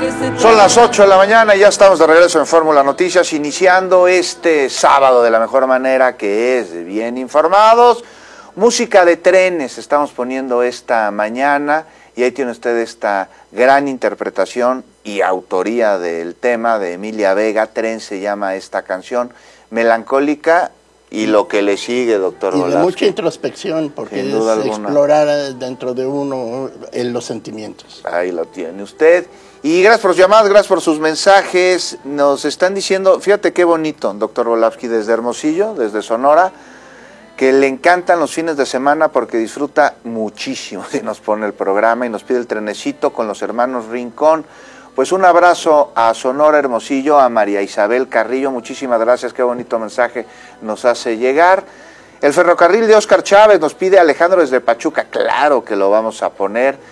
Son las 8 de la mañana y ya estamos de regreso en Fórmula Noticias, iniciando este sábado de la mejor manera, que es de bien informados. Música de trenes estamos poniendo esta mañana y ahí tiene usted esta gran interpretación y autoría del tema de Emilia Vega. Tren se llama esta canción, melancólica y lo que le sigue, doctor Volafsky. Y de mucha introspección, porque es explorar dentro de uno los sentimientos. Ahí lo tiene usted. Y gracias por sus llamadas, gracias por sus mensajes. Nos están diciendo, fíjate qué bonito, doctor Volafsky, desde Hermosillo, desde Sonora, que le encantan los fines de semana porque disfruta muchísimo si nos pone el programa y nos pide el trenecito con los hermanos Rincón. Pues un abrazo a Sonora, Hermosillo, a María Isabel Carrillo, muchísimas gracias, qué bonito mensaje nos hace llegar. El ferrocarril de Óscar Chávez nos pide Alejandro desde Pachuca, claro que lo vamos a poner.